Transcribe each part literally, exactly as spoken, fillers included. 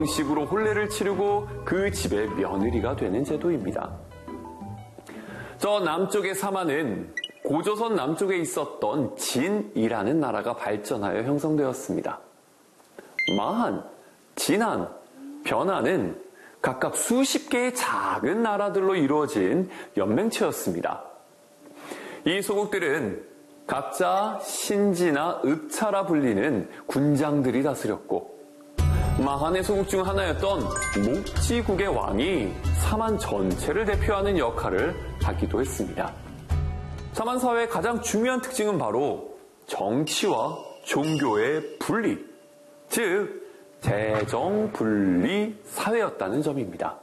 식으로 혼례를 치르고 그 집의 며느리가 되는 제도입니다. 저 남쪽의 사마는 고조선 남쪽에 있었던 진이라는 나라가 발전하여 형성되었습니다. 마한, 진한, 변하는 각각 수십 개의 작은 나라들로 이루어진 연맹체였습니다. 이 소국들은 각자 신지나 읍차라 불리는 군장들이 다스렸고, 마한의 소국 중 하나였던 목지국의 왕이 사만 전체를 대표하는 역할을 하기도 했습니다. 사만 사회의 가장 중요한 특징은 바로 정치와 종교의 분리, 즉 재정 분리 사회였다는 점입니다.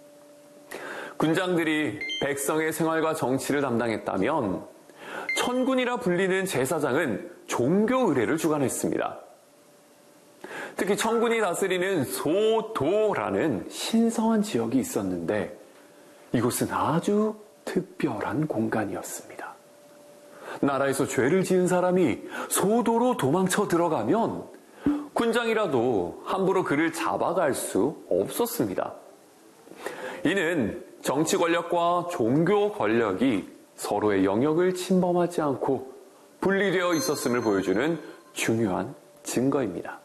군장들이 백성의 생활과 정치를 담당했다면 천군이라 불리는 제사장은 종교 의례를 주관했습니다. 특히 천군이 다스리는 소도라는 신성한 지역이 있었는데 이곳은 아주 특별한 공간이었습니다. 나라에서 죄를 지은 사람이 소도로 도망쳐 들어가면 군장이라도 함부로 그를 잡아갈 수 없었습니다. 이는 정치 권력과 종교 권력이 서로의 영역을 침범하지 않고 분리되어 있었음을 보여주는 중요한 증거입니다.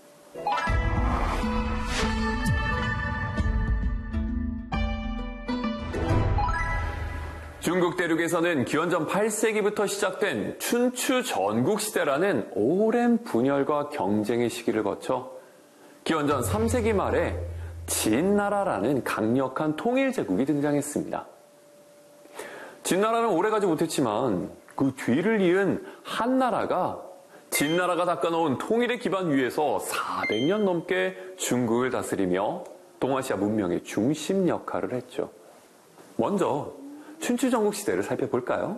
중국 대륙에서는 기원전 팔 세기부터 시작된 춘추 전국시대라는 오랜 분열과 경쟁의 시기를 거쳐 기원전 삼 세기 말에 진나라라는 강력한 통일제국이 등장했습니다. 진나라는 오래가지 못했지만 그 뒤를 이은 한나라가 진나라가 닦아놓은 통일의 기반 위에서 사백 년 넘게 중국을 다스리며 동아시아 문명의 중심 역할을 했죠. 먼저 춘추 전국시대를 살펴볼까요?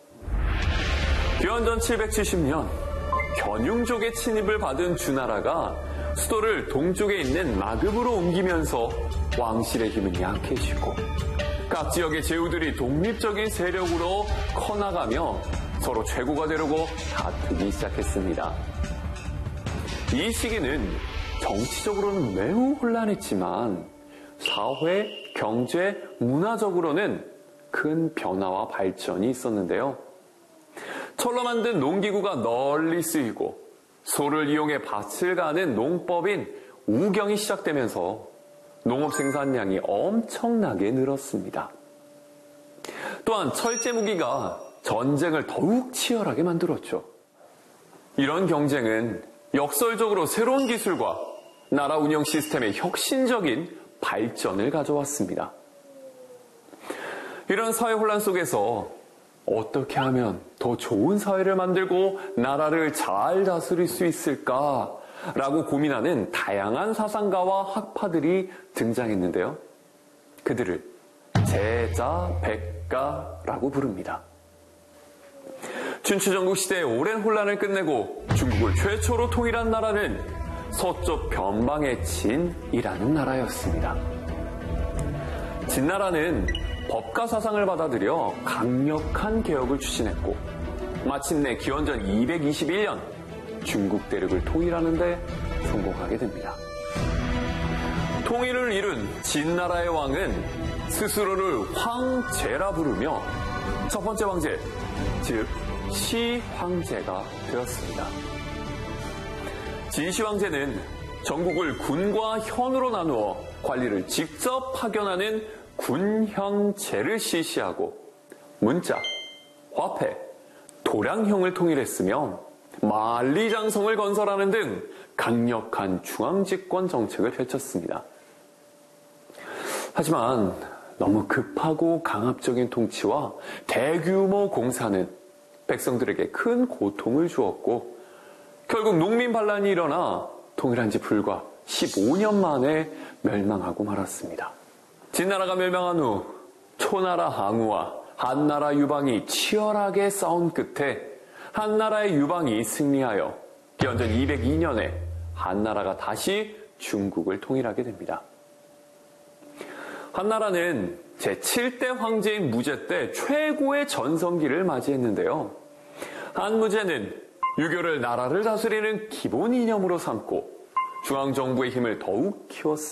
기원전 칠백칠십 년 견융족의 침입을 받은 주나라가 수도를 동쪽에 있는 마급으로 옮기면서 왕실의 힘은 약해지고 각 지역의 제후들이 독립적인 세력으로 커나가며 서로 최고가 되려고 다투기 시작했습니다. 이 시기는 정치적으로는 매우 혼란했지만 사회, 경제, 문화적으로는 큰 변화와 발전이 있었는데요. 철로 만든 농기구가 널리 쓰이고 소를 이용해 밭을 가는 농법인 우경이 시작되면서 농업 생산량이 엄청나게 늘었습니다. 또한 철제 무기가 전쟁을 더욱 치열하게 만들었죠. 이런 경쟁은 역설적으로 새로운 기술과 나라 운영 시스템의 혁신적인 발전을 가져왔습니다. 이런 사회 혼란 속에서 어떻게 하면 더 좋은 사회를 만들고 나라를 잘 다스릴 수 있을까라고 고민하는 다양한 사상가와 학파들이 등장했는데요. 그들을 제자백가라고 부릅니다. 춘추전국 시대의 오랜 혼란을 끝내고 중국을 최초로 통일한 나라는 서쪽 변방의 진이라는 나라였습니다. 진나라는 법가 사상을 받아들여 강력한 개혁을 추진했고 마침내 기원전 이백이십일 년 중국 대륙을 통일하는 데 성공하게 됩니다. 통일을 이룬 진나라의 왕은 스스로를 황제라 부르며 첫 번째 황제, 즉 시황제가 되었습니다. 진시황제는 전국을 군과 현으로 나누어 관리를 직접 파견하는 군현제를 실시하고 문자, 화폐, 도량형을 통일했으며 만리장성을 건설하는 등 강력한 중앙집권 정책을 펼쳤습니다. 하지만 너무 급하고 강압적인 통치와 대규모 공사는 백성들에게 큰 고통을 주었고 결국 농민 반란이 일어나 통일한 지 불과 십오 년 만에 멸망하고 말았습니다. 진나라가 멸망한 후 초나라 항우와 한나라 유방이 치열하게 싸운 끝에 한나라의 유방이 승리하여 기원전 이백이 년에 한나라가 다시 중국을 통일하게 됩니다. 한나라는 제칠 대 황제인 무제 때 최고의 전성기를 맞이했는데요. 한무제는 유교를 나라를 다스리는 기본 이념으로 삼고 중앙정부의 힘을 더욱 키웠습니다.